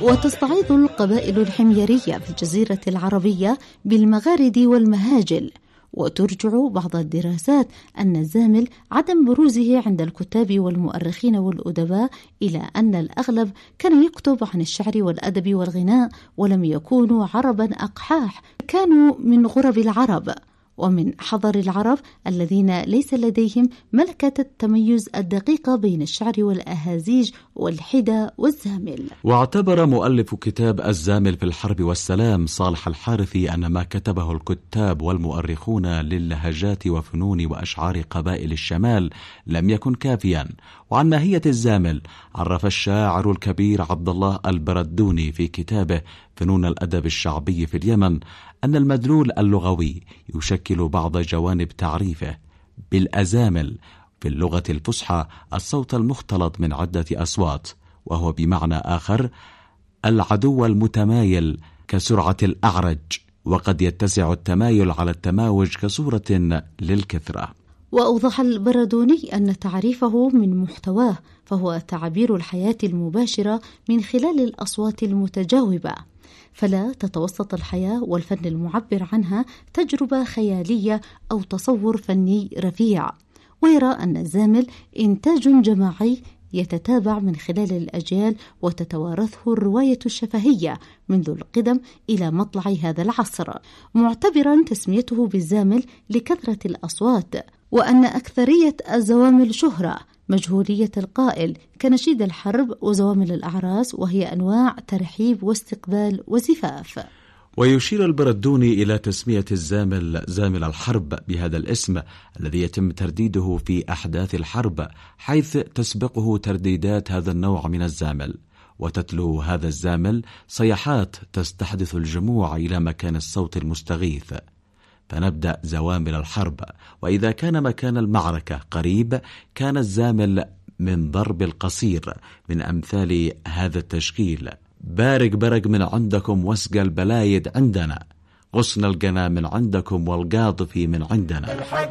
وتستعيض القبائل الحميرية في الجزيرة العربية بالمغارد والمهاجل، وترجع بعض الدراسات أن الزامل عدم بروزه عند الكتاب والمؤرخين والأدباء إلى أن الأغلب كان يكتب عن الشعر والأدب والغناء، ولم يكونوا عربا أقحاح، كانوا من غرب العرب ومن حضر العرب الذين ليس لديهم ملكة التميز الدقيقة بين الشعر والأهازيج والحدى والزامل. واعتبر مؤلف كتاب الزامل في الحرب والسلام صالح الحارثي أن ما كتبه الكتاب والمؤرخون للهجات وفنون وأشعار قبائل الشمال لم يكن كافيا. وعن ماهية الزامل عرف الشاعر الكبير عبد الله البردوني في كتابه فنون الأدب الشعبي في اليمن أن المدلول اللغوي يشكل بعض جوانب تعريفه بالأزامل في اللغة الفصحى الصوت المختلط من عدة أصوات، وهو بمعنى آخر العدو المتمايل كسرعة الأعرج، وقد يتسع التمايل على التماوج كصورة للكثرة. وأوضح البردوني أن تعريفه من محتواه فهو تعبير الحياة المباشرة من خلال الأصوات المتجاوبة، فلا تتوسط الحياة والفن المعبر عنها تجربة خيالية أو تصور فني رفيع، ويرى أن الزامل إنتاج جماعي يتتابع من خلال الأجيال وتتوارثه الرواية الشفهية منذ القدم إلى مطلع هذا العصر، معتبرا تسميته بالزامل لكثرة الأصوات، وأن أكثرية الزوامل شهرة مجهولية القائل كنشيد الحرب وزوامل الأعراس، وهي أنواع ترحيب واستقبال وزفاف. ويشير البردوني إلى تسمية الزامل زامل الحرب بهذا الاسم الذي يتم ترديده في أحداث الحرب، حيث تسبقه ترديدات هذا النوع من الزامل، وتتلو هذا الزامل صيحات تستحدث الجموع إلى مكان الصوت المستغيث، فنبدأ زوامل الحرب. وإذا كان مكان المعركة قريب كان الزامل من ضرب القصير من أمثال هذا التشكيل: بارق برق من عندكم واسقى البلايد عندنا، غصن القنا من عندكم والقاطفي من عندنا.